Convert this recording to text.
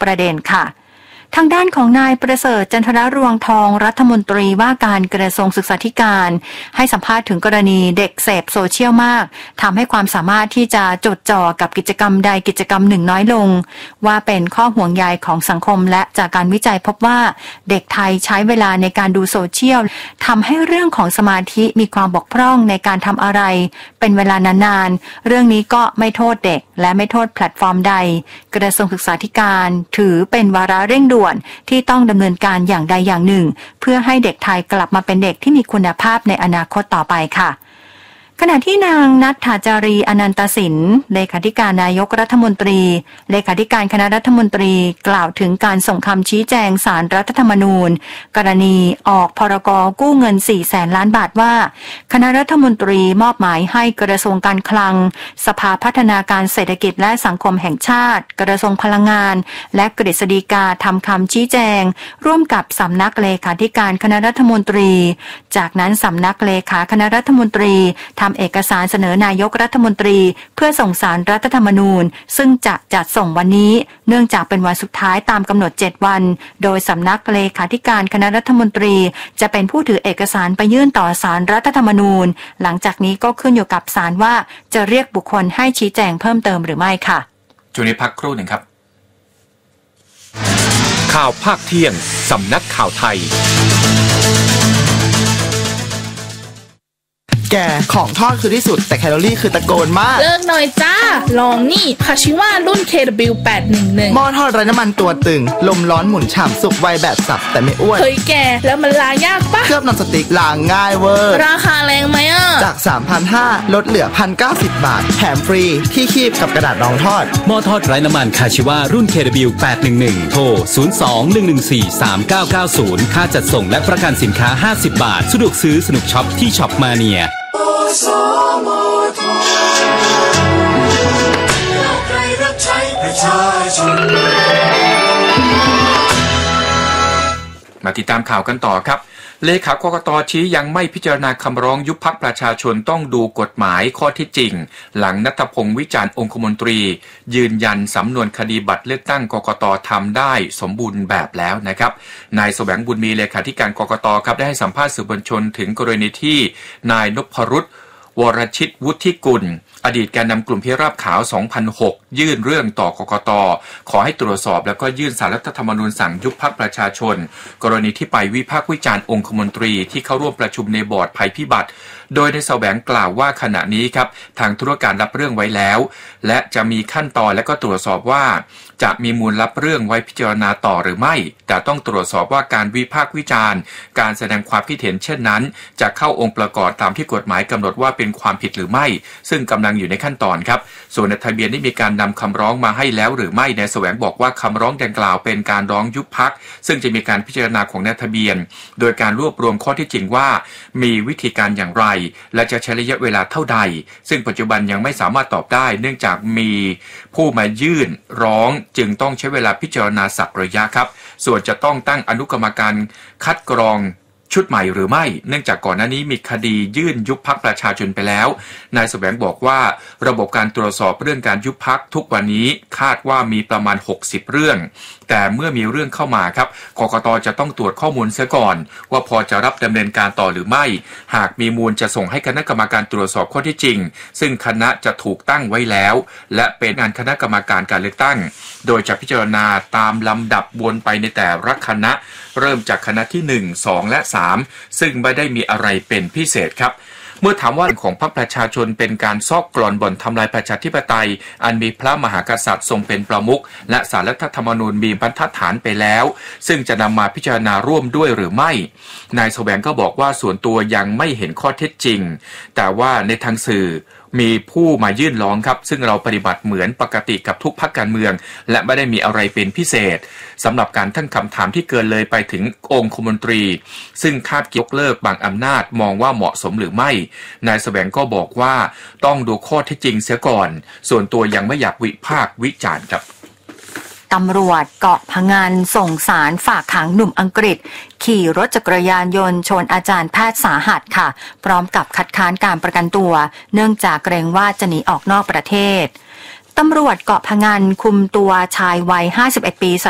ประเด็นค่ะทางด้านของนายประเสริฐจันทรรวงทองรัฐมนตรีว่าการกระทรวงศึกษาธิการให้สัมภาษณ์ถึงกรณีเด็กเสพโซเชียลมากทำให้ความสามารถที่จะจดจ่อกับกิจกรรมใดกิจกรรมหนึ่งน้อยลงว่าเป็นข้อห่วงใยของสังคมและจากการวิจัยพบว่าเด็กไทยใช้เวลาในการดูโซเชียลทำให้เรื่องของสมาธิมีความบกพร่องในการทำอะไรเป็นเวลานานๆเรื่องนี้ก็ไม่โทษเด็กและไม่โทษแพลตฟอร์มใดกระทรวงศึกษาธิการถือเป็นวาระเร่งด่วนที่ต้องดำเนินการอย่างใดอย่างหนึ่งเพื่อให้เด็กไทยกลับมาเป็นเด็กที่มีคุณภาพในอนาคตต่อไปค่ะขณะที่นางณัฐาจารีอนันตสินเลขาธิการนายกรัฐมนตรีเลขาธิการคณะรัฐมนตรีกล่าวถึงการส่งคำชี้แจงศาลรัฐธรรมนูญกรณีออกพรก.กู้เงิน 400,000 ล้านบาทว่าคณะรัฐมนตรีมอบหมายให้กระทรวงการคลังสภาพัฒนาการเศรษฐกิจและสังคมแห่งชาติกระทรวงพลังงานและกฤษฎีกาทำคำชี้แจงร่วมกับสำนักเลขาธิการคณะรัฐมนตรีจากนั้นสำนักเลขาคณะรัฐมนตรีทำเอกสารเสนอนายกรัฐมนตรีเพื่อส่งศาลรัฐธรรมนูญซึ่งจะจัดส่งวันนี้เนื่องจากเป็นวันสุดท้ายตามกำหนด7วันโดยสำนักเลขาธิการคณะรัฐมนตรีจะเป็นผู้ถือเอกสารไปยื่นต่อศาลรัฐธรรมนูญหลังจากนี้ก็ขึ้นอยู่กับศาลว่าจะเรียกบุคคลให้ชี้แจงเพิ่มเติมหรือไม่ค่ะช่วงนี้พักครู่หนึ่งครับข่าวภาคเที่ยงสำนักข่าวไทยแกของทอดคือที่สุดแต่แคลอรี่คือตะโกนมากเลิกหน่อยจ้าลองนี่คาชิว่ารุ่น KW811 หม้อทอดไร้น้ำมันตัวตึงลมร้อนหมุนฉ่ำสุกไวแบบสับแต่ไม่อ้วนเฮ้ยแกแล้วมันล้างยากปะเคลือบนอนสติ๊กล้างง่ายเวอร์ราคาแรงไหมอ่ะจาก 3,500 ลดเหลือ 1,090 บาทแถมฟรีที่คีบกับกระดาษรองทอดหม้อทอดไร้น้ำมันคาชิว่ารุ่น KW811 โทร 02-114-3990 ค่าจัดส่งและประกันสินค้า50 บาทสะดวกซื้อสนุกช็อปที่ช็อปมาเนียมาติดตามข่าวกันต่อครับเลขากกต.ชี้ยังไม่พิจารณาคำร้องยุบพรรคประชาชนต้องดูกฎหมายข้อที่จริงหลังณัฐพงศ์วิจารณ์องคมนตรียืนยันสำนวนคดีบัตรเลือกตั้งกกต.ทำได้สมบูรณ์แบบแล้วนะครับนายแสวงบุญมีเลขาธิการกกต.ครับได้ให้สัมภาษณ์สื่อมวลชนถึงกรณีที่นายนพรุตวรชิตวุฒิกุลอดีตแกนนำกลุ่มพิราบขาว 2006 ยื่นเรื่องต่อกกต.ขอให้ตรวจสอบแล้วก็ยื่นศาลรัฐธรรมนูญสั่งยุบพรรคประชาชนกรณีที่ไปวิพากษ์วิจารณ์องคมนตรีที่เข้าร่วมประชุมในบอร์ดภัยพิบัติโดยในแสวงกล่าวว่าขณะนี้ครับทางธุรการรับเรื่องไว้แล้วและจะมีขั้นตอนและก็ตรวจสอบว่าจะมีมูลรับเรื่องไว้พิจารณาต่อหรือไม่แต่ต้องตรวจสอบว่าการวิพากษ์วิจารณ์การแสดงความคิดเห็นเช่นนั้นจะเข้าองค์ประกอบตามที่กฎหมายกำหนดว่าเป็นความผิดหรือไม่ซึ่งกำลังอยู่ในขั้นตอนครับส่วนในทะเบียนได้มีการนำคำร้องมาให้แล้วหรือไม่นายแสวงบอกว่าคำร้องดังกล่าวเป็นการร้องยุบพรรคซึ่งจะมีการพิจารณาของนายทะเบียนโดยการรวบรวมข้อที่จริงว่ามีวิธีการอย่างไรและจะใช้ระยะเวลาเท่าใดซึ่งปัจจุบันยังไม่สามารถตอบได้เนื่องจากมีผู้มายื่นร้องจึงต้องใช้เวลาพิจารณาสักระยะครับส่วนจะต้องตั้งอนุกรรมการคัดกรองชุดใหม่หรือไม่เนื่องจากก่อนหน้านี้มีคดียื่นยุบพรรคประชาชนไปแล้วนายแสวงบอกว่าระบบการตรวจสอบเรื่องการยุบพรรคทุกวันนี้คาดว่ามีประมาณ60เรื่องแต่เมื่อมีเรื่องเข้ามาครับกกต.จะต้องตรวจข้อมูลเสียก่อนว่าพอจะรับดำเนินการต่อหรือไม่หากมีมูลจะส่งให้คณะกรรมการตรวจสอบข้อที่จริงซึ่งคณะจะถูกตั้งไว้แล้วและเป็นงานคณะกรรมการการเลือกตั้งโดยจะพิจารณาตามลำดับวนไปในแต่ละคณะเริ่มจากคณะที่1 2และ3ซึ่งไม่ได้มีอะไรเป็นพิเศษครับเมื่อถามว่าของพรรคประชาชนเป็นการซอกกร่อนบ่อนทำลายประชาธิปไตยอันมีพระมหากษัตริย์ทรงเป็นประมุขและศาลรัฐธรรมนูญมีบรรทัดฐานไปแล้วซึ่งจะนำมาพิจารณาร่วมด้วยหรือไม่นายแสวงก็บอกว่าส่วนตัวยังไม่เห็นข้อเท็จจริงแต่ว่าในทางสื่อมีผู้มายื่นร้องครับซึ่งเราปฏิบัติเหมือนปกติกับทุกพรรคการเมืองและไม่ได้มีอะไรเป็นพิเศษสำหรับการตั้งคำถามที่เกินเลยไปถึงองคมนตรีซึ่งคาดยกเลิกบางอำนาจมองว่าเหมาะสมหรือไม่นายแสวงก็บอกว่าต้องดูข้อเท็จจริงเสียก่อนส่วนตัวยังไม่อยากวิพากษ์วิจารณ์ครับตำรวจเกาะพะงันส่งสารฝากขังหนุ่มอังกฤษขี่รถจักรยานยนต์ชนอาจารย์แพทย์สาหัสค่ะพร้อมกับคัดค้านการประกันตัวเนื่องจากเกรงว่าจะหนีออกนอกประเทศตำรวจเกาะพะงันคุมตัวชายวัย51 ปี